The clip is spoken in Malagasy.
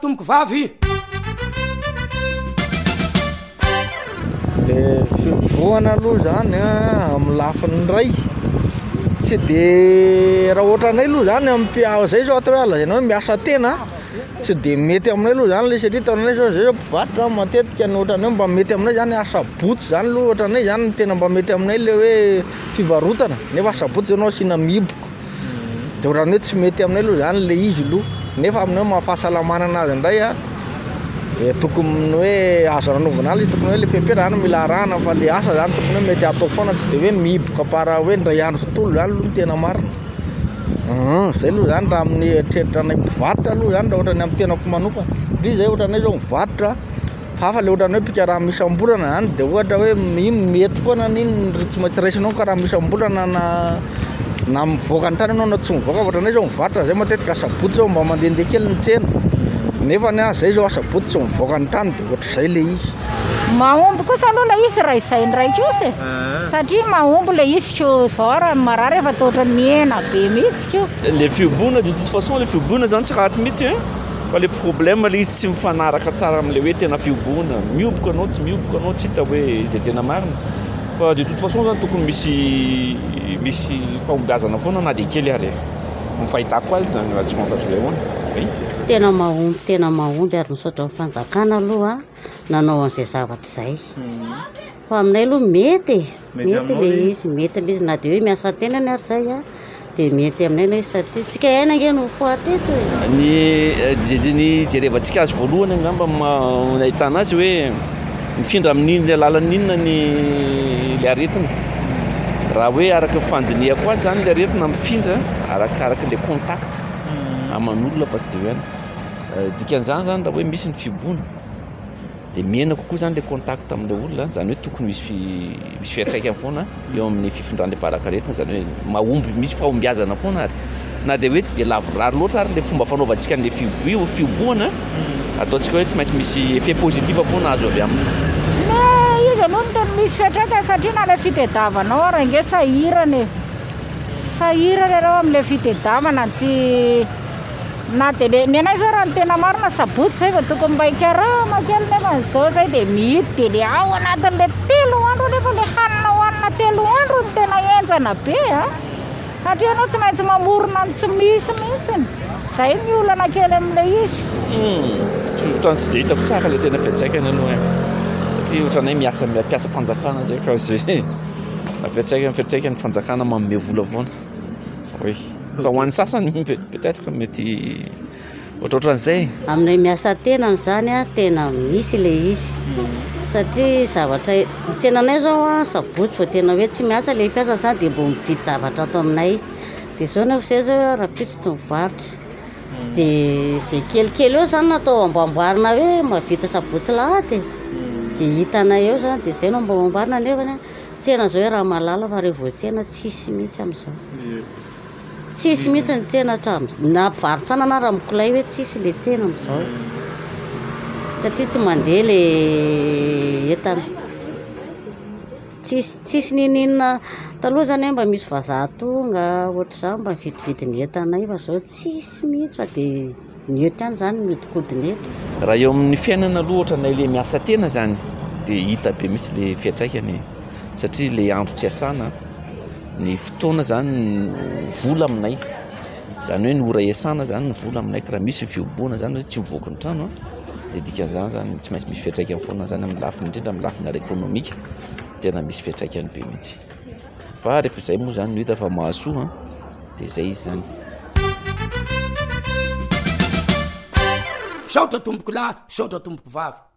tomboko vavy le fiboana aloha zany amin'ny lafiny ray tsy de raha ohatranay aloha zany ampiao zay zao atao hoe alazaina hoe miasa tena tsy de mety aminay aloha zany le satria taonanay zao zay zao mpivarotra matetika ny ohatranay mba mety aminay zany asa botsy zany aloha ohatranay zany tena mba mety aminay le hoe fivarotana nefa asa botsy anao asina miboko de ohatranay hoe tsy mety aminay aloha zany le izy aloha nefa aminay mahafahasalamana anazy indray tokony hoe azo ranovana azy tokony hoe le fiampiarana mila arahana fa le asa zany tokony hoe mety atao foana tsy de hoe miboka para hoe ndray andro tontolo zany aloha tena marina zay aloha zany raha amin'ny eritreritra anay mpivarotra aloha zany raha ohatran'ny amin'ny tenako manokana ndri zay ohatranay zao mivarotra fa hafa le ohatran'ny hoe pikaraha misy ambolana zany de ohatra hoe mety foana n'iny tsy maintsy raisinao ka raha misy ambolana na mivoaka ny tany anao na tsy mivoaka ohatranay zao mivarotra zay matetika asabotsy zao mba mandehandeha kely ny tsena nefa ny zay zao asabotsy tsy mivoaka ny tany de ohatr'izay le izy mahomby kosa aloha la izy raha izay ndraiky io se satria mahomby le izy ko zao raha marary efa toatra miena be mihitsy ko le fiobona de toute façon le fiobona zany tsy ratsy mihitsy fa le problème le izy tsy mifanaraka tsara am'le hoe tena fiobona mioboka anao tsy mioboka anao tsy hita hoe izay tena marina fa de toute façon zany tokony misy fahombiazana foana na de kely ary ny fahitako azy zany raha tsy fantatro zay hoana tena mahomby ary misaotra amin'ny fanjakana aloha nanao an'izay zavatra izay fa aminay aloha mety le izy na de hoe miasa tenany ary zay de mety aminay le izy satria tsika aina nge no foateto ny jerevantsika azy voalohany angamba nahitana azy hoe mifindra amin'iny alalan'inona le aretina raha hoe araka fandiniako azy zany le aretina mifindra arakaraka le contact aman'olona fa tsy de hoena dikan'izany zany raha hoe misy ny fiobona de miena kokoa zany le contact am'le olona zany hoe tokony misy fiantraikany foana eo amin'ny fifindran'le varakaretina zany hoe mahomby misy fahombiazana foana ary na de hoe tsy de lavorary loatra ary le fomba fanaovantsika n'le fioboana ataontsika hoe tsy maintsy misy effet positif foana azo avy aminy izy aloha no tena misy fiantraikany satria na le fitediavanao raha inge sahirana ianao am'le fitediavana tsy na de ny anay zao raha ny tena marina sabotsy zay fa tokony mba hikarama kely nefa zao zay de mihity de le ao anatin'le 3 andro nefa le hanina hoanina 3 andro ny tena enjana be satria anao tsy maintsy mamorona ny tsy misy mihitsiny zay ny olana kely am'le izy ohatrany tsy de hitako tsara le tena fiantsaikany aloha satria ohatranay miasa mpiasa-panjakana zay ka zay fiantsaikany fanjakana manome vola foana oui fa ho an'ny sasany peut-être mety ohatrohatran'izay aminay miasa tenany zany tena misy le izy satria zavatra tsenanay zao sabotsy fa tena hoe tsy miasa le mpiasa zany de mbo mividy zavatra ato aminay de zao nefa zay zao raha pitso tsy mivarotra de zay kelikely eo zany natao amboamboarina hoe mavita sabotsy lahady zay hitanay eo zany de zay no mba amboarina nefa tsena zao hoe raha malala fa rehevo tsena tsisy mihitsy am'izao tsisy mihitsy ny tsena na mpivarotrana na raha mikolay hoe tsisy le tsena am'izao satria tsy mandeha le entana tsisy ninina taloha zany hoe mba misy vazaha tonga ohatr'izany mba mividividiny entanay fa zao tsisy mihitsy fa de mieto ihany zany miodikodiny eto raha eo amin'ny fiainana aloha ohatranay le miasa tena zany de hita be misy le fiantraikany satria le andro tsy asana ny fotoana zany vola aminay zany hoe ny ora iasana zany ny vola aminay ka raha misy fioboana zany hoe tsy mivoaka ny trano de dikan'izany zany tsy maintsy misy fiantraikany foana zany amin'ny lafiny indrindra amin'ny lafiny ara-ekonomika tena misy fiantraikany be mihitsy fa rehefa izay moa zany no hita fa mahasoa de zay izy zany saotra tomboko lahy saotra tomboko vavy